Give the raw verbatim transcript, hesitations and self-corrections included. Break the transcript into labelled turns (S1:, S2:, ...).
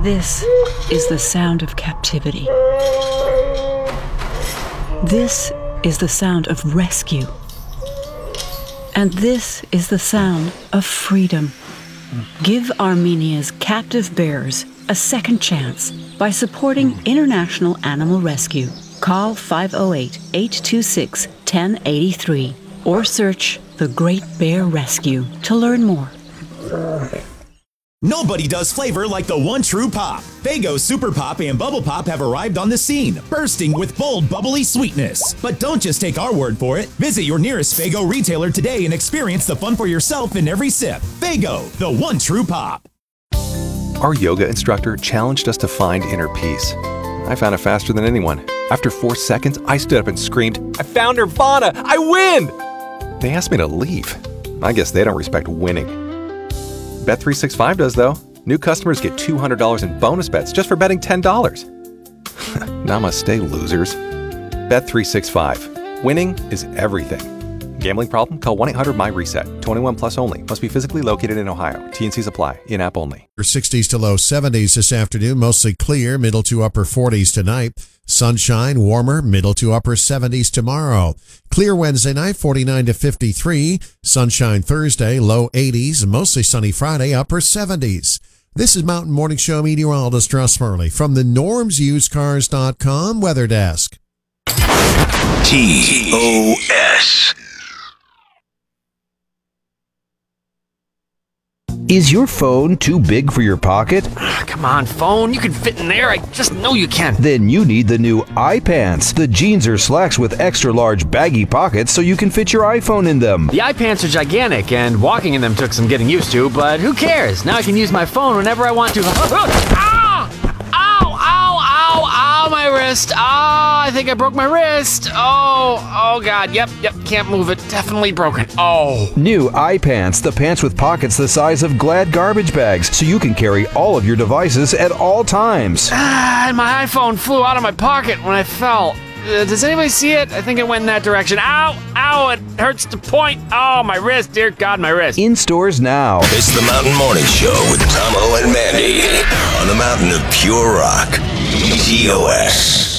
S1: This is the sound of captivity. This is the sound of rescue. And this is the sound of freedom. Give Armenia's captive bears a second chance by supporting International Animal Rescue. Call five oh eight, eight two six, one oh eight three or search The Great Bear Rescue to learn more.
S2: Nobody does flavor like the one true pop. Faygo Super Pop and Bubble Pop have arrived on the scene, bursting with bold, bubbly sweetness. But don't just take our word for it. Visit your nearest Faygo retailer today and experience the fun for yourself in every sip. Faygo, the one true pop.
S3: Our yoga instructor challenged us to find inner peace. I found it faster than anyone. After four seconds, I stood up and screamed, "I found Nirvana! I win!" They asked me to leave. I guess they don't respect winning. Bet three sixty-five does, though. New customers get two hundred dollars in bonus bets just for betting ten dollars. Namaste, losers. Bet three sixty-five. Winning is everything. Gambling problem? Call one eight hundred my reset. twenty-one plus only. Must be physically located in Ohio. T and Cs apply. In-app only.
S4: sixties to low seventies this afternoon. Mostly clear. Middle to upper forties tonight. Sunshine, warmer, middle to upper seventies tomorrow. Clear Wednesday night, forty-nine to fifty-three. Sunshine Thursday, low eighties. Mostly sunny Friday, upper seventies. This is Mountain Morning Show meteorologist Russ Murley from the norms used cars dot com Weather Desk.
S5: T O S.
S6: Is your phone too big for your pocket?
S7: Come on, phone. You can fit in there. I just know you can.
S6: Then you need the new iPants. The jeans or slacks with extra large baggy pockets so you can fit your iPhone in them.
S7: The iPants are gigantic, and walking in them took some getting used to, but who cares? Now I can use my phone whenever I want to. Ah! Ow! Ow! Ow! Ow! My wrist. Ah! I think I broke my wrist. Oh! Oh, God. Yep. Yep. Can't move it. Definitely broken. Oh.
S6: New iPants. The pants with pockets the size of Glad garbage bags so you can carry all of your devices at all times.
S7: Ah, and my iPhone flew out of my pocket when I fell. Uh, does anybody see it? I think it went in that direction. Ow! Ow! It hurts to point. Oh, my wrist. Dear God, my wrist.
S6: In stores now.
S5: It's the Mountain Morning Show with Tom O and Mandy on the mountain of pure rock. T O S.